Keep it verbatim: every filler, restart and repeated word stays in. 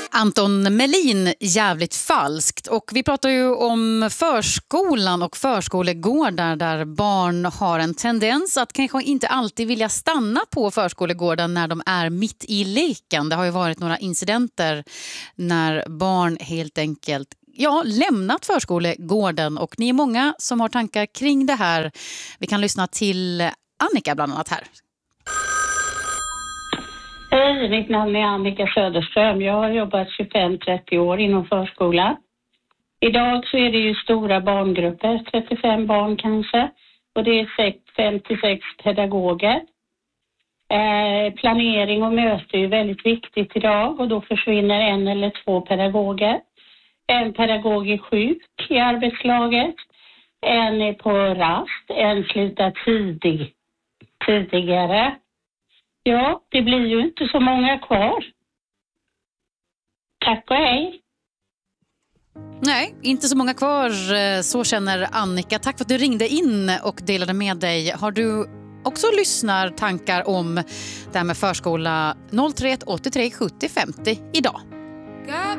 Anton Melin, jävligt falskt. Och vi pratar ju om förskolan och förskolegårdar där barn har en tendens att kanske inte alltid vilja stanna på förskolegården när de är mitt i leken. Det har ju varit några incidenter när barn helt enkelt ja, lämnat förskolegården, och ni är många som har tankar kring det här. Vi kan lyssna till Annika bland annat här. Hej, mitt namn är Annika Söderström. Jag har jobbat tjugofem till trettio år inom förskolan. Idag så är det ju stora barngrupper, trettiofem barn kanske. Och det är fem till sex pedagoger. Eh, planering och möte är väldigt viktigt idag, och då försvinner en eller två pedagoger. En pedagog är sjuk i arbetslaget. En är på rast. En slutar tidig, tidigare. Ja, det blir ju inte så många kvar. Tack och hej. Nej, inte så många kvar, så känner Annika. Tack för att du ringde in och delade med dig. Har du också lyssnar tankar om det här med förskola? noll tre ett åttiotre sjuttio femtio idag.